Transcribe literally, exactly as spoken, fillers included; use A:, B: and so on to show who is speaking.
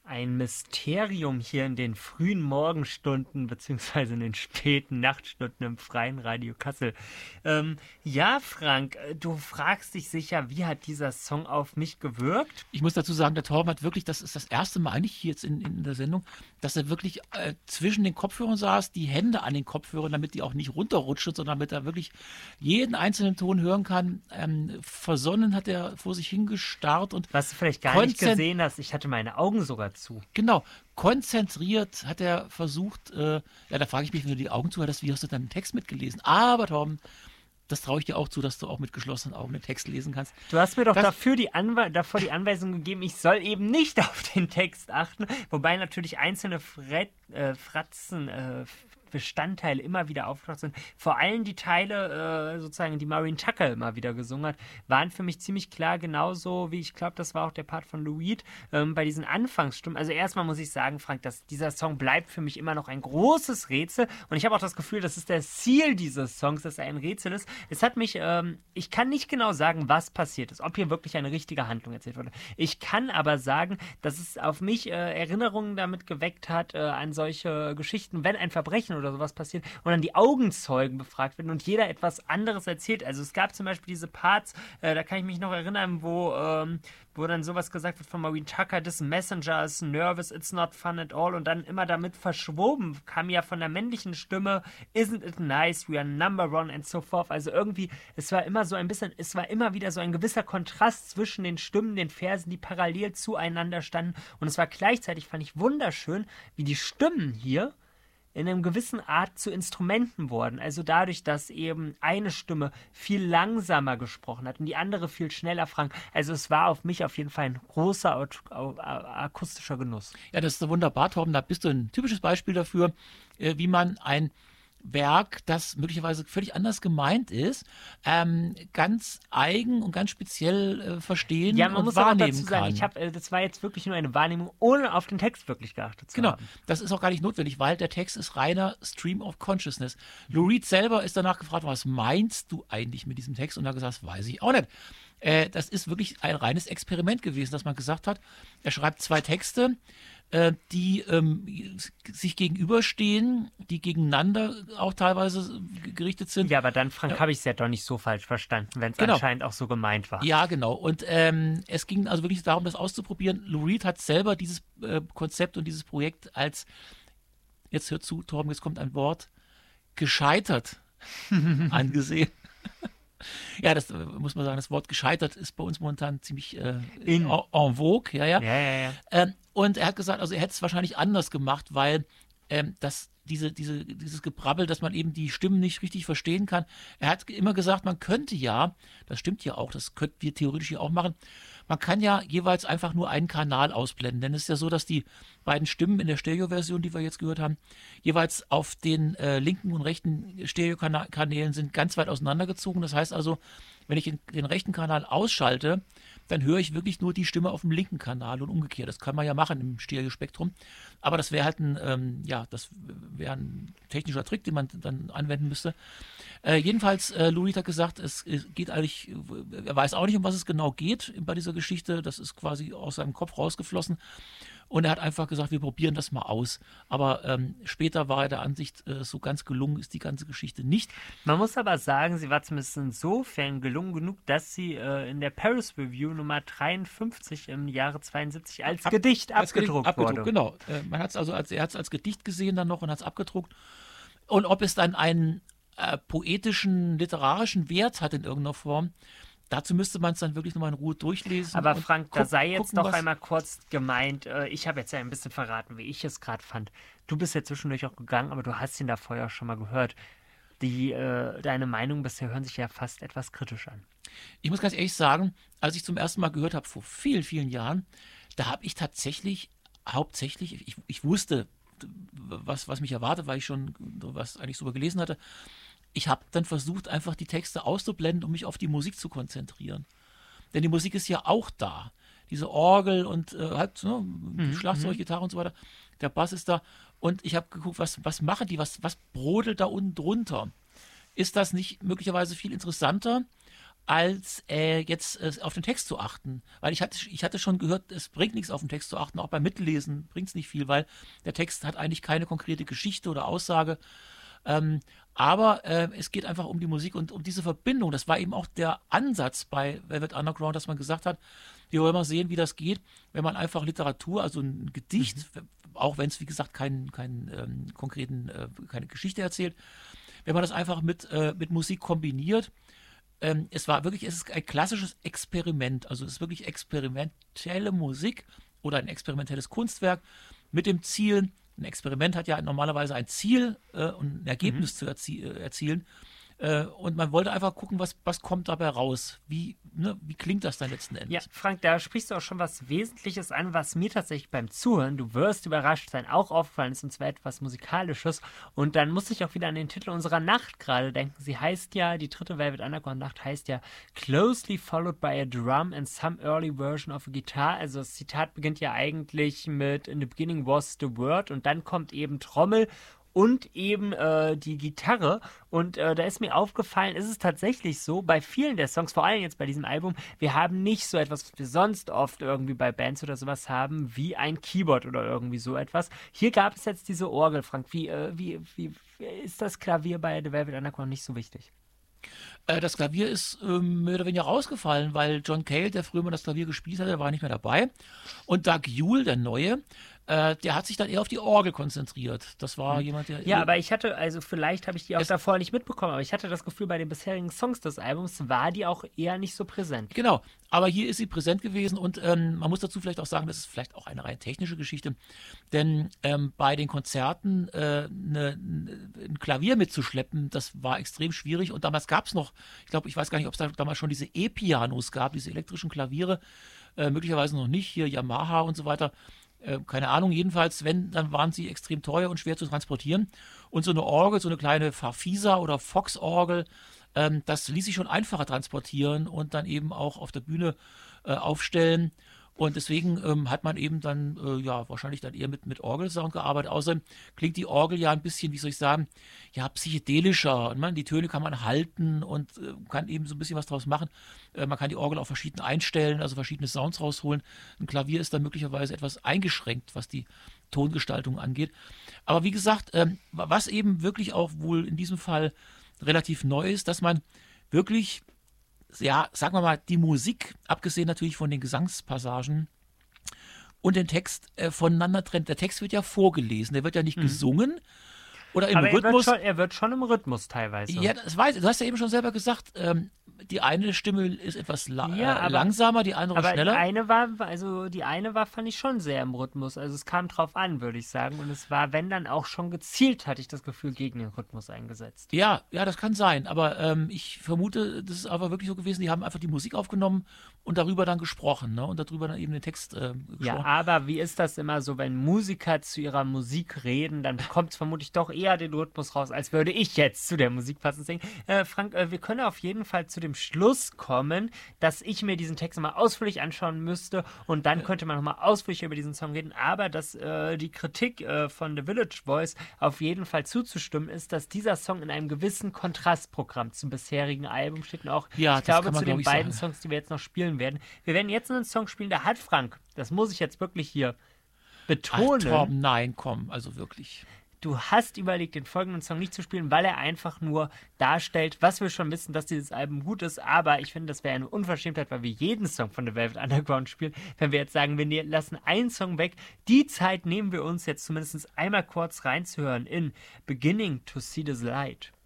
A: ein Mysterium hier in den frühen Morgenstunden beziehungsweise in den späten Nachtstunden im Freien Radio Kassel. Ähm, ja, Frank, du fragst dich sicher, wie hat dieser Song auf mich gewirkt?
B: Ich muss dazu sagen, der Torben hat wirklich, das ist das erste Mal eigentlich hier jetzt in, in der Sendung, dass er wirklich äh, zwischen den Kopfhörern saß, die Hände an den Kopfhörern, damit die auch nicht runterrutschen, sondern damit er wirklich jeden einzelnen Ton hören kann. Ähm, versonnen hat er vor sich hingestarrt und
A: was du vielleicht gar nicht gesehen hast, ich hatte meine Augen sogar zu.
B: Genau, konzentriert hat er versucht, äh, ja, da frage ich mich, wenn du die Augen zu hattest, wie hast du deinen Text mitgelesen? Aber Torben, das traue ich dir auch zu, dass du auch mit geschlossenen Augen den Text lesen kannst.
A: Du hast mir doch
B: das,
A: dafür die Anwe- davor die Anweisung gegeben, ich soll eben nicht auf den Text achten, wobei natürlich einzelne Fret, äh, Fratzen, äh, Bestandteile immer wieder aufgetaucht sind. Vor allem die Teile, äh, sozusagen, die Maureen Tucker immer wieder gesungen hat, waren für mich ziemlich klar, genauso wie ich glaube, das war auch der Part von Lou Reed, ähm, bei diesen Anfangsstimmen. Also erstmal muss ich sagen, Frank, dass dieser Song bleibt für mich immer noch ein großes Rätsel und ich habe auch das Gefühl, das ist das Ziel dieses Songs, dass er ein Rätsel ist. Es hat mich, ähm, ich kann nicht genau sagen, was passiert ist, ob hier wirklich eine richtige Handlung erzählt wurde. Ich kann aber sagen, dass es auf mich äh, Erinnerungen damit geweckt hat, äh, an solche Geschichten, wenn ein Verbrechen oder sowas passiert und dann die Augenzeugen befragt werden und jeder etwas anderes erzählt. Also es gab zum Beispiel diese Parts, äh, da kann ich mich noch erinnern, wo, ähm, wo dann sowas gesagt wird von Maureen Tucker, this messenger is nervous, it's not fun at all und dann immer damit verschwoben kam ja von der männlichen Stimme, isn't it nice, we are number one and so forth. Also irgendwie, es war immer so ein bisschen, es war immer wieder so ein gewisser Kontrast zwischen den Stimmen, den Versen, die parallel zueinander standen und es war gleichzeitig, fand ich wunderschön, wie die Stimmen hier in einer gewissen Art zu Instrumenten wurden. Also dadurch, dass eben eine Stimme viel langsamer gesprochen hat und die andere viel schneller, Frank. Also es war auf mich auf jeden Fall ein großer akustischer Genuss.
B: Ja, das ist wunderbar, Torben. Da bist du ein typisches Beispiel dafür, wie man ein Werk, das möglicherweise völlig anders gemeint ist, ähm, ganz eigen und ganz speziell äh, verstehen
A: ja, man
B: und
A: muss
B: wahrnehmen
A: dazu
B: kann.
A: Sagen, ich hab, äh, das war jetzt wirklich nur eine Wahrnehmung, ohne auf den Text wirklich geachtet zu
B: genau,
A: haben.
B: Genau, das ist auch gar nicht notwendig, weil der Text ist reiner Stream of Consciousness. Lou Reed selber ist danach gefragt, was meinst du eigentlich mit diesem Text? Und er hat gesagt, das weiß ich auch nicht. Äh, das ist wirklich ein reines Experiment gewesen, dass man gesagt hat, er schreibt zwei Texte, äh, die ähm, sich gegenüberstehen, die gegeneinander auch teilweise gerichtet sind.
A: Ja, aber dann, Frank,
B: ja.
A: habe ich es ja doch nicht so falsch verstanden, wenn es
B: genau.
A: anscheinend auch so gemeint war.
B: Ja, genau. Und ähm, es ging also wirklich darum, das auszuprobieren. Lou Reed hat selber dieses äh, Konzept und dieses Projekt als, jetzt hört zu, Torben, jetzt kommt ein Wort, gescheitert angesehen. Ja, das äh, muss man sagen, das Wort gescheitert ist bei uns momentan ziemlich äh, in en, en vogue. Ja, ja.
A: ja, ja, ja.
B: Ähm, und er hat gesagt, also er hätte es wahrscheinlich anders gemacht, weil ähm, das, diese, diese, dieses Gebrabbel, dass man eben die Stimmen nicht richtig verstehen kann. Er hat immer gesagt, man könnte ja, das stimmt ja auch, das könnten wir theoretisch hier auch machen, man kann ja jeweils einfach nur einen Kanal ausblenden. Denn es ist ja so, dass die beiden Stimmen in der Stereo-Version, die wir jetzt gehört haben, jeweils auf den äh, linken und rechten Stereokanälen sind ganz weit auseinandergezogen. Das heißt also, wenn ich den rechten Kanal ausschalte, dann höre ich wirklich nur die Stimme auf dem linken Kanal und umgekehrt. Das kann man ja machen im Stereospektrum. Aber das wäre halt ein, ähm, ja, das wäre ein technischer Trick, den man dann anwenden müsste. Äh, jedenfalls, äh, Lou Reed hat gesagt, es, es geht eigentlich, er weiß auch nicht, um was es genau geht bei dieser Geschichte. Das ist quasi aus seinem Kopf rausgeflossen. Und er hat einfach gesagt, wir probieren das mal aus. Aber ähm, später war er der Ansicht, äh, so ganz gelungen ist die ganze Geschichte nicht.
A: Man muss aber sagen, sie war zumindest insofern gelungen genug, dass sie äh, in der Paris Review Nummer dreiundfünfzig im Jahre zweiundsiebzig als Ab, Gedicht als abgedruckt,
B: Gedicht,
A: wurde.
B: Abgedruckt, genau. Äh, man hat es also als, er hat es als Gedicht gesehen dann noch und hat es abgedruckt. Und ob es dann einen äh, poetischen, literarischen Wert hat in irgendeiner Form, dazu müsste man es dann wirklich nochmal in Ruhe durchlesen.
A: Aber Frank, da sei jetzt
B: gucken,
A: doch
B: was...
A: einmal kurz gemeint, äh, ich habe jetzt ja ein bisschen verraten, wie ich es gerade fand. Du bist ja zwischendurch auch gegangen, aber du hast ihn da vorher auch schon mal gehört. Die, äh, deine Meinungen bisher hören sich ja fast etwas kritisch an.
B: Ich muss ganz ehrlich sagen, als ich zum ersten Mal gehört habe, vor vielen, vielen Jahren, da habe ich tatsächlich hauptsächlich, ich, ich wusste, was, was mich erwartet, weil ich schon was eigentlich so gelesen hatte. Ich habe dann versucht, einfach die Texte auszublenden, um mich auf die Musik zu konzentrieren. Denn die Musik ist ja auch da. Diese Orgel und äh, halt ne,
A: mhm.
B: Schlagzeug, Gitarre und so weiter. Der Bass ist da. Und ich habe geguckt, was, was machen die? Was, was brodelt da unten drunter? Ist das nicht möglicherweise viel interessanter als äh, jetzt äh, auf den Text zu achten. Weil ich hatte, ich hatte schon gehört, es bringt nichts auf den Text zu achten, auch beim Mitlesen bringt es nicht viel, weil der Text hat eigentlich keine konkrete Geschichte oder Aussage. Ähm, aber äh, es geht einfach um die Musik und um diese Verbindung. Das war eben auch der Ansatz bei Velvet Underground, dass man gesagt hat, wir wollen mal sehen, wie das geht, wenn man einfach Literatur, also ein Gedicht, mhm. auch wenn es wie gesagt keinen keinen ähm, konkreten, äh, keine Geschichte erzählt, wenn man das einfach mit, äh, mit Musik kombiniert. Ähm, es war wirklich, es ist ein klassisches Experiment, also es ist wirklich experimentelle Musik oder ein experimentelles Kunstwerk mit dem Ziel, ein Experiment hat ja normalerweise ein Ziel äh, und ein Ergebnis mhm. zu erzie äh, erzielen. Äh, und man wollte einfach gucken, was, was kommt dabei raus. Wie, ne, wie klingt das dann letzten Endes?
A: Ja, Frank, da sprichst du auch schon was Wesentliches an, was mir tatsächlich beim Zuhören, du wirst überrascht sein, auch aufgefallen ist, und zwar etwas Musikalisches. Und dann muss ich auch wieder an den Titel unserer Nacht gerade denken. Sie heißt ja, die dritte Velvet Underground Nacht heißt ja Closely Followed by a Drum and Some Early Version of a Guitar. Also das Zitat beginnt ja eigentlich mit In the beginning was the word und dann kommt eben Trommel und eben äh, die Gitarre. Und äh, da ist mir aufgefallen, ist es tatsächlich so, bei vielen der Songs, vor allem jetzt bei diesem Album, wir haben nicht so etwas, was wir sonst oft irgendwie bei Bands oder sowas haben, wie ein Keyboard oder irgendwie so etwas. Hier gab es jetzt diese Orgel, Frank. Wie, äh, wie, wie, wie ist das Klavier bei The Velvet Underground nicht so wichtig?
B: Äh, das Klavier ist ähm, mehr oder weniger rausgefallen, weil John Cale, der früher mal das Klavier gespielt hat, der war nicht mehr dabei. Und Doug Yule, der Neue, äh, der hat sich dann eher auf die Orgel konzentriert. Das war hm. jemand, der...
A: Ja, aber ich hatte, also vielleicht habe ich die auch davor nicht mitbekommen, aber ich hatte das Gefühl, bei den bisherigen Songs des Albums war die auch eher nicht so präsent.
B: Genau, aber hier ist sie präsent gewesen und ähm, man muss dazu vielleicht auch sagen, das ist vielleicht auch eine rein technische Geschichte, denn ähm, bei den Konzerten äh, ne, ne, ein Klavier mitzuschleppen, das war extrem schwierig und damals gab es noch, ich glaube, ich weiß gar nicht, ob es da damals schon diese E-Pianos gab, diese elektrischen Klaviere, äh, möglicherweise noch nicht, hier Yamaha und so weiter. Keine Ahnung, jedenfalls, wenn, dann waren sie extrem teuer und schwer zu transportieren. Und so eine Orgel, so eine kleine Farfisa oder Fox-Orgel, ähm, das ließ sich schon einfacher transportieren und dann eben auch auf der Bühne äh, aufstellen. Und deswegen ähm, hat man eben dann, äh, ja, wahrscheinlich dann eher mit, mit Orgelsound gearbeitet. Außerdem klingt die Orgel ja ein bisschen, wie soll ich sagen, ja, psychedelischer. Man, die Töne kann man halten und äh, kann eben so ein bisschen was draus machen. Äh, man kann die Orgel auch verschieden einstellen, also verschiedene Sounds rausholen. Ein Klavier ist dann möglicherweise etwas eingeschränkt, was die Tongestaltung angeht. Aber wie gesagt, ähm, was eben wirklich auch wohl in diesem Fall relativ neu ist, dass man wirklich, ja, sagen wir mal, die Musik, abgesehen natürlich von den Gesangspassagen und den Text äh, voneinander trennt. Der Text wird ja vorgelesen, der wird ja nicht mhm. gesungen oder im
A: Aber
B: Rhythmus.
A: Er wird, schon, er wird schon im Rhythmus teilweise.
B: Ja, das weiß ich. Du hast ja eben schon selber gesagt, ähm, die eine Stimme ist etwas la
A: ja, aber,
B: äh, langsamer, die andere
A: aber
B: schneller.
A: Die eine war, also die eine war, fand ich schon sehr im Rhythmus. Also es kam drauf an, würde ich sagen. Und es war, wenn dann auch schon gezielt, hatte ich das Gefühl, gegen den Rhythmus eingesetzt.
B: Ja, ja, das kann sein. Aber ähm, ich vermute, das ist aber wirklich so gewesen, die haben einfach die Musik aufgenommen und darüber dann gesprochen, ne? Und darüber dann eben den Text äh, gesprochen.
A: Ja, aber wie ist das immer so, wenn Musiker zu ihrer Musik reden, dann kommt es vermutlich doch eher den Rhythmus raus, als würde ich jetzt zu der Musik passend singen. Äh, Frank, äh, wir können auf jeden Fall zu dem Schluss kommen, dass ich mir diesen Text nochmal ausführlich anschauen müsste und dann könnte man nochmal ausführlich über diesen Song reden, aber dass äh, die Kritik äh, von The Village Voice auf jeden Fall zuzustimmen ist, dass dieser Song in einem gewissen Kontrastprogramm zum bisherigen Album steht und auch,
B: ja,
A: ich glaube,
B: man,
A: zu den
B: glaub
A: beiden
B: sagen.
A: Songs, die wir jetzt noch spielen werden. Wir werden jetzt einen Song spielen, der hat Frank, das muss ich jetzt wirklich hier betonen.
B: Ach, Torben, nein, komm, also wirklich.
A: Du hast überlegt, den folgenden Song nicht zu spielen, weil er einfach nur darstellt, was wir schon wissen, dass dieses Album gut ist. Aber ich finde, das wäre eine Unverschämtheit, weil wir jeden Song von The Velvet Underground spielen. Wenn wir jetzt sagen, wir lassen einen Song weg, die Zeit nehmen wir uns jetzt zumindest einmal kurz reinzuhören in Beginning to See the Light.